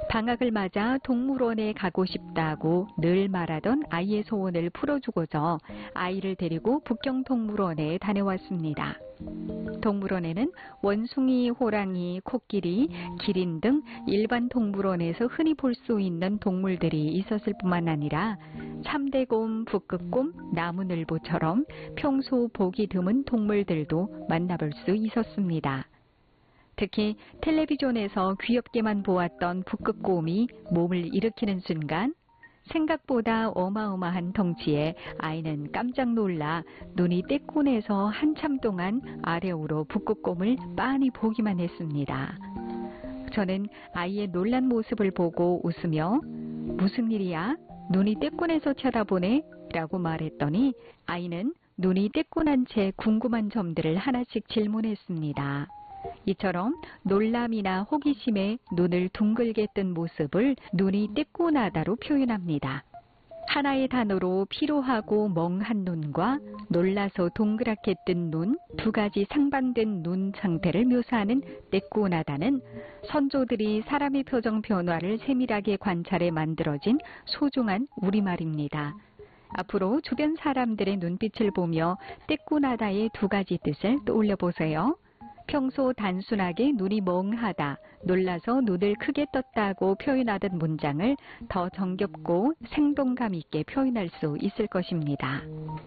방학을 맞아 동물원에 가고 싶다고 늘 말하던 아이의 소원을 풀어주고서 아이를 데리고 북경동물원에 다녀왔습니다. 동물원에는 원숭이, 호랑이, 코끼리, 기린 등 일반 동물원에서 흔히 볼 수 있는 동물들이 있었을 뿐만 아니라 참대곰, 북극곰, 나무늘보처럼 평소 보기 드문 동물들도 만나볼 수 있었습니다. 특히 텔레비전에서 귀엽게만 보았던 북극곰이 몸을 일으키는 순간 생각보다 어마어마한 덩치에 아이는 깜짝 놀라 눈이 떼꼬내서 한참 동안 아래오로 북극곰을 빤히 보기만 했습니다. 저는 아이의 놀란 모습을 보고 웃으며 무슨 일이야? 눈이 떼꼬내서 쳐다보네? 라고 말했더니 아이는 눈이 떼꼬난 채 궁금한 점들을 하나씩 질문했습니다. 이처럼 놀람이나 호기심에 눈을 둥글게 뜬 모습을 눈이 떼꼬나다로 표현합니다. 하나의 단어로 피로하고 멍한 눈과 놀라서 동그랗게 뜬 눈, 두 가지 상반된 눈 상태를 묘사하는 떼꼬나다는 선조들이 사람의 표정 변화를 세밀하게 관찰해 만들어진 소중한 우리말입니다. 앞으로 주변 사람들의 눈빛을 보며 떼꼬나다의 두 가지 뜻을 떠올려 보세요. 평소 단순하게 눈이 멍하다, 놀라서 눈을 크게 떴다고 표현하던 문장을 더 정겹고 생동감 있게 표현할 수 있을 것입니다.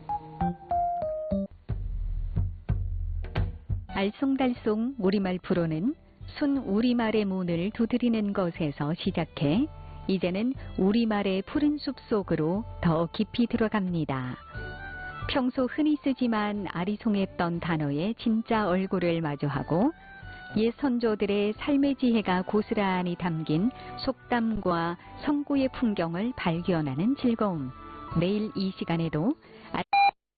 알쏭달쏭 우리말 프로는 순 우리말의 문을 두드리는 것에서 시작해 이제는 우리말의 푸른 숲 속으로 더 깊이 들어갑니다. 평소 흔히 쓰지만 아리송했던 단어의 진짜 얼굴을 마주하고 옛 선조들의 삶의 지혜가 고스란히 담긴 속담과 성구의 풍경을 발견하는 즐거움. 내일 이 시간에도